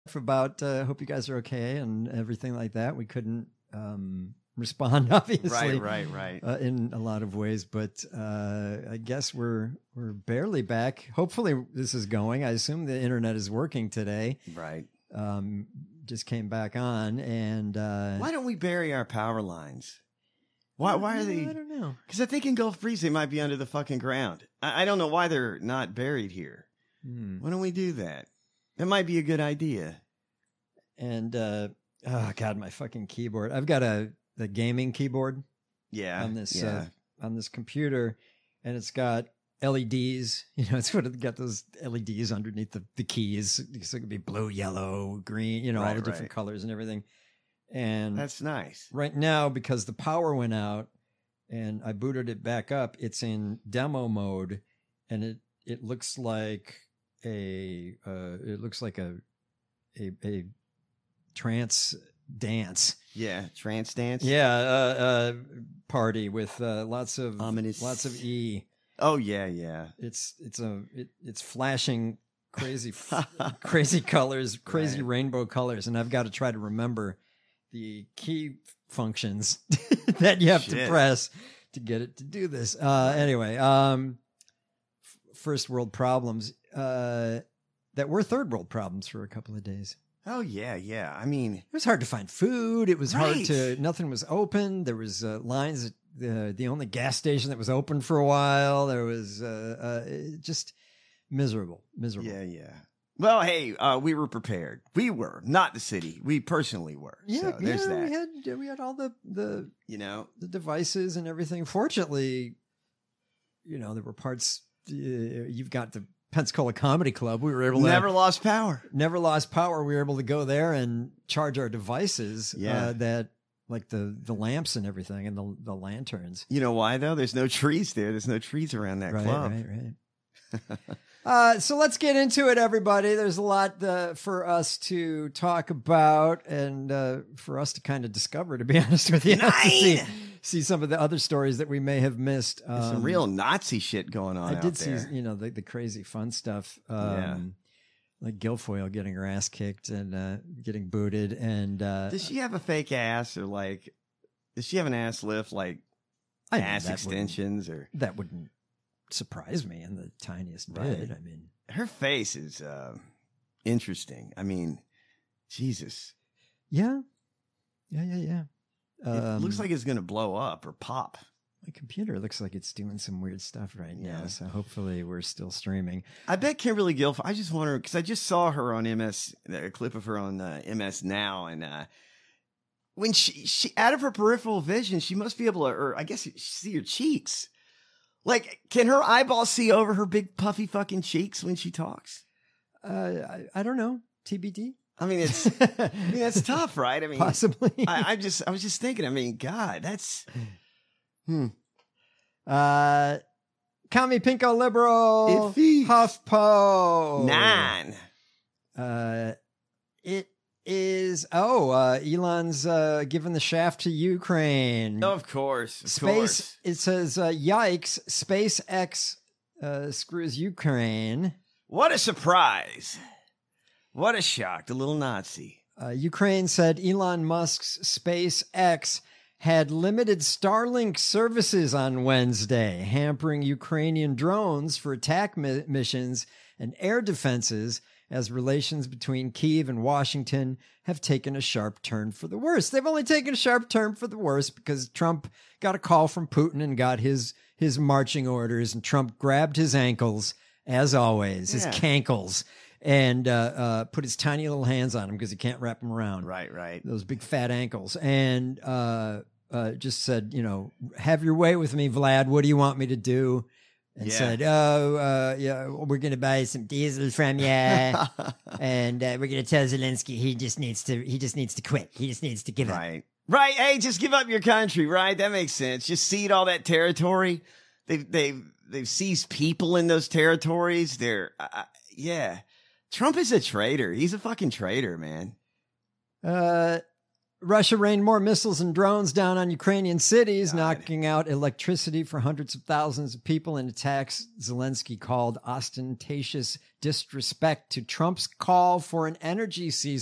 about hope you guys are okay and everything like that. We couldn't respond, obviously, right. In a lot of ways, but I guess we're barely back. Hopefully, this is going. I assume the internet is working today. Right. Just came back on, and why don't we bury our power lines? Why are they? I don't know. Because I think in Gulf Breeze they might be under the fucking ground. I don't know why they're not buried here. Why don't we do that? That might be a good idea. And oh god, my fucking keyboard! I've got the gaming keyboard. Yeah. On this computer, and it's got LEDs. You know, it's got those LEDs underneath the keys. So it could be blue, yellow, green. You know, all the different colors and everything. And that's nice. Right now, because the power went out, and I booted it back up, it's in demo mode, and it looks like a trance dance. Yeah, trance dance. Yeah, party with lots of ominous, lots of E. Oh yeah. It's flashing crazy crazy colors, crazy rainbow colors, and I've got to try to remember the key functions that you have to press to get it to do this. Anyway, first world problems that were third world problems for a couple of days. Oh yeah. I mean, it was hard to find food. It was hard to. Nothing was open. There was lines at the only gas station that was open for a while. There was just miserable. Yeah. Well, hey, we were prepared. We were not the city. We personally were. Yeah, so there's that. We had all the the devices and everything. Fortunately, there were parts. You've got the Pensacola Comedy Club. We were able to never lost power. We were able to go there and charge our devices. Yeah. That like the lamps and everything and the lanterns. You know why though? There's no trees there. There's no trees around that club. Right. So let's get into it, everybody. There's a lot for us to talk about and for us to kind of discover, to be honest with you. See some of the other stories that we may have missed. There's some real Nazi shit going on. I did see, the crazy fun stuff. Like Guilfoyle getting her ass kicked and getting booted. And does she have a fake ass, or does she have an ass lift, ass extensions, or that wouldn't surprise me in the tiniest bit. I mean, her face is interesting. I mean, Jesus. Yeah. It looks like it's going to blow up or pop. My computer looks like it's doing some weird stuff right now, so hopefully we're still streaming. I bet Kimberly Guilfoyle, I just wonder, because I just saw her on MS, a clip of her on MS Now, and when she out of her peripheral vision, she must be able to, or I guess see her cheeks. Can her eyeball see over her big puffy fucking cheeks when she talks? I don't know. TBD. I mean, that's tough, right? I mean, possibly. I was just thinking. I mean, God, that's. Commie Pinko Liberal HuffPo 9. It is Elon's giving the shaft to Ukraine. Of course. It says yikes, SpaceX screws Ukraine. What a surprise. What a shock. The little Nazi. Ukraine said Elon Musk's SpaceX had limited Starlink services on Wednesday, hampering Ukrainian drones for attack missions and air defenses as relations between Kyiv and Washington have taken a sharp turn for the worse. They've only taken a sharp turn for the worse because Trump got a call from Putin and got his marching orders, and Trump grabbed his ankles, as always, his cankles, and put his tiny little hands on him because he can't wrap them around. Right. Those big fat ankles. And just said, have your way with me, Vlad. What do you want me to do? And said, we're going to buy some diesel from you. And we're going to tell Zelensky he just needs to quit. He just needs to give up. Right. Hey, just give up your country. Right. That makes sense. Just cede all that territory. They've seized people in those territories. Trump is a traitor. He's a fucking traitor, man. Russia rained more missiles and drones down on Ukrainian cities, God. knocking out electricity for hundreds of thousands of people in attacks Zelensky called ostentatious disrespect to Trump's call for an energy ceasefire.